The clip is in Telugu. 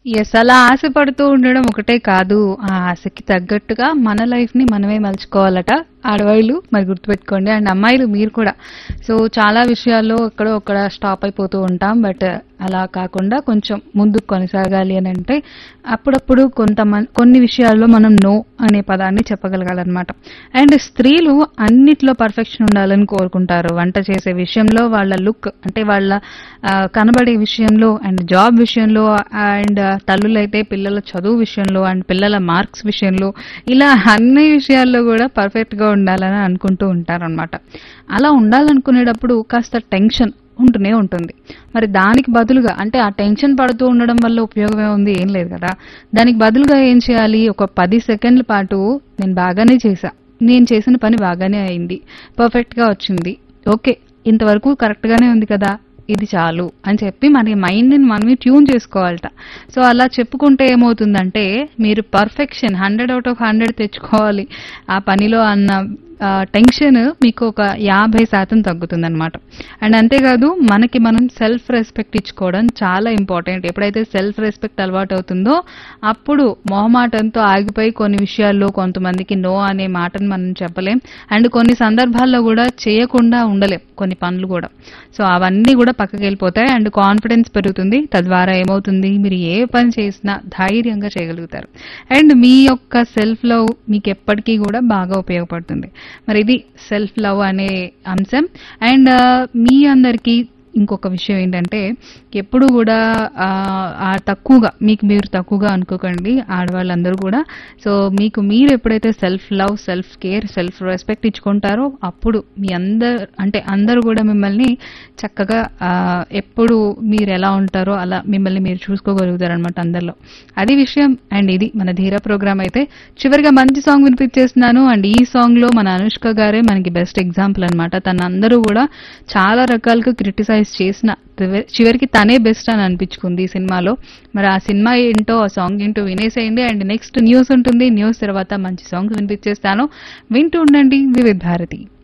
యెస్. అలా ఆశపడుతూ ఉండడం ఒకటే కాదు. ఆ ఆశకి తగ్గట్టుగా మన లైఫ్‌ని మనమే మలుచుకోవాలట ఆడవాళ్ళు. మరి గుర్తుపెట్టుకోండి. అండ్ అమ్మాయిలు మీరు కూడా. సో, చాలా విషయాల్లో ఎక్కడో అక్కడ స్టాప్ అయిపోతూ ఉంటాం. బట్ అలా కాకుండా కొంచెం ముందుకు కొనసాగాలి అనంటే అప్పుడప్పుడు కొన్ని విషయాల్లో మనం నో అనే పదాన్ని చెప్పగలగాలన్నమాట. అండ్ స్త్రీలు అన్నిట్లో పర్ఫెక్షన్ ఉండాలని కోరుకుంటారు. వంట చేసే విషయంలో, వాళ్ళ లుక్ అంటే వాళ్ళ కనబడే విషయంలో, అండ్ జాబ్ విషయంలో, అండ్ తల్లులైతే పిల్లల చదువు విషయంలో, అండ్ పిల్లల మార్క్స్ విషయంలో, ఇలా అన్ని విషయాల్లో కూడా పర్ఫెక్ట్ గా ఉండాలని అనుకుంటూ ఉంటారన్నమాట. అలా ఉండాలనుకునేటప్పుడు కాస్త టెన్షన్ ఉంటూనే ఉంటుంది. మరి దానికి బదులుగా అంటే ఆ టెన్షన్ పడుతూ ఉండడం వల్ల ఉపయోగమే ఉంది, ఏం లేదు కదా. దానికి బదులుగా ఏం చేయాలి, ఒక 10 సెకండ్ల పాటు నేను బాగానే చేశా, నేను చేసిన పని బాగానే అయింది, పర్ఫెక్ట్ గా వచ్చింది, ఓకే ఇంతవరకు కరెక్ట్ గానే ఉంది కదా, ఇది చాలు అని చెప్పి మన మైండ్ని మనమే ట్యూన్ చేసుకోవాలట. సో అలా చెప్పుకుంటే ఏమవుతుందంటే మీరు పర్ఫెక్షన్ 100/100 తెచ్చుకోవాలి ఆ పనిలో అన్న టెన్షన్ మీకు ఒక 50% తగ్గుతుందన్నమాట. అండ్ అంతేకాదు మనకి మనం సెల్ఫ్ రెస్పెక్ట్ ఇచ్చుకోవడం చాలా ఇంపార్టెంట్. ఎప్పుడైతే సెల్ఫ్ రెస్పెక్ట్ అలవాటు అవుతుందో అప్పుడు మొహమాటంతో ఆగిపోయి కొన్ని విషయాల్లో కొంతమందికి నో అనే మాటను మనం చెప్పలేం. అండ్ కొన్ని సందర్భాల్లో కూడా చేయకుండా ఉండలేం కొన్ని పనులు కూడా. సో అవన్నీ కూడా పక్కకి వెళ్ళిపోతాయి అండ్ కాన్ఫిడెన్స్ పెరుగుతుంది. తద్వారా ఏమవుతుంది, మీరు ఏ పని చేసినా ధైర్యంగా చేయగలుగుతారు. అండ్ మీ యొక్క సెల్ఫ్ లవ్ మీకు ఎప్పటికీ కూడా బాగా ఉపయోగపడుతుంది. మరి ఇది సెల్ఫ్ లవ్ అనే అంశం. అండ్ మీ అందరికీ ఇంకొక విషయం ఏంటంటే ఎప్పుడు కూడా తక్కువగా మీకు మీరు తక్కువగా అనుకోకండి ఆడవాళ్ళందరూ కూడా. సో మీకు మీరు ఎప్పుడైతే self love, self care, self respect ఇచ్చుకుంటారో అప్పుడు మీ అందరూ కూడా మిమ్మల్ని చక్కగా ఎప్పుడు మీరు ఎలా ఉంటారో అలా మిమ్మల్ని మీరు చూసుకోగలుగుతారు అనమాట అందరిలో. అది విషయం. అండ్ ఇది మన ధీరా ప్రోగ్రామ్. అయితే చివరిగా మంచి సాంగ్ వినిపించేస్తున్నాను. అండ్ ఈ సాంగ్ లో మన అనుష్క గారే మనకి బెస్ట్ ఎగ్జాంపుల్ అనమాట. తన అందరూ కూడా చాలా రకాలుగా క్రిటిసైజ్ చేసిన చివరికి తనే బెస్ట్ అని అనిపించుకుంది ఈ సినిమాలో. మరి ఆ సినిమా ఏంటో, ఆ సాంగ్ ఏంటో వినేసేయండి. అండ్ నెక్స్ట్ న్యూస్ ఉంటుంది. న్యూస్ తర్వాత మంచి సాంగ్స్ వినిపించేస్తాను. వింటూ ఉండండి వివిధ భారతి.